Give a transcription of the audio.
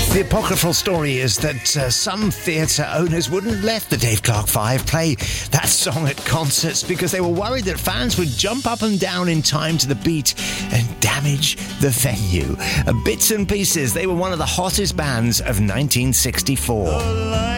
The apocryphal story is that some theatre owners wouldn't let the Dave Clark 5 play that song at concerts because they were worried that fans would jump up and down in time to the beat and damage the venue. Bits and Pieces, they were one of the hottest bands of 1964.